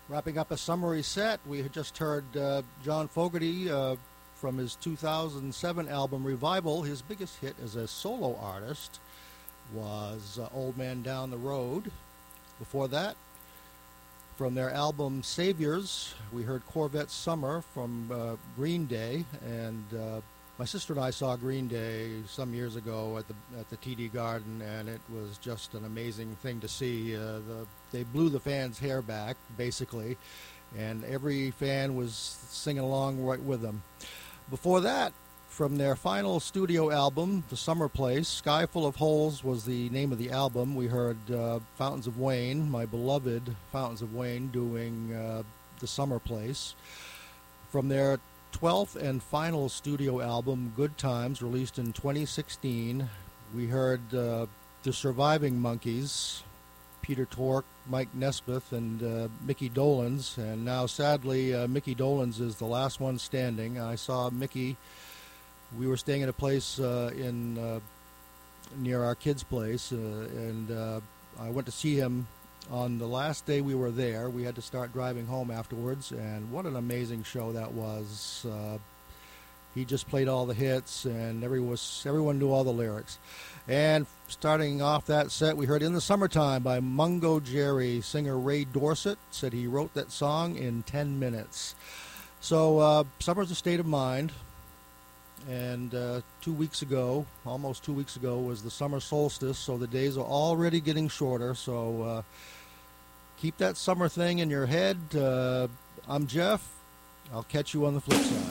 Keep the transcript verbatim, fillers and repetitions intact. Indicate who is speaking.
Speaker 1: Wrapping up a summary set, we had just heard uh, John Fogerty uh, from his two thousand seven album Revival. His biggest hit as a solo artist was uh, Old Man Down the Road. Before that, from their album Saviors, we heard Corvette Summer from uh, Green Day, and uh, my sister and I saw Green Day some years ago at the at the T D Garden, and it was just an amazing thing to see. Uh, the, they blew the fans' hair back, basically, and every fan was singing along right with them. Before that, from their final studio album, The Summer Place, Sky Full of Holes was the name of the album. We heard uh, Fountains of Wayne, my beloved Fountains of Wayne, doing uh, The Summer Place. From their twelfth and final studio album, Good Times, released in twenty sixteen, we heard uh, The Surviving Monkeys, Peter Tork, Mike Nesmith, and uh, Mickey Dolenz. And now, sadly, uh, Mickey Dolenz is the last one standing. I saw Mickey. We were staying at a place uh, in uh, near our kids' place, uh, and uh, I went to see him on the last day we were there. We had to start driving home afterwards, and what an amazing show that was. Uh, he just played all the hits, and everyone, was, everyone knew all the lyrics. And starting off that set, we heard In the Summertime by Mungo Jerry. Singer Ray Dorset said he wrote that song in ten minutes. So uh, summer's a state of mind. And uh, two weeks ago, almost two weeks ago, was the summer solstice, so the days are already getting shorter. So uh, keep that summer thing in your head. Uh, I'm Jeff. I'll catch you on the flip side.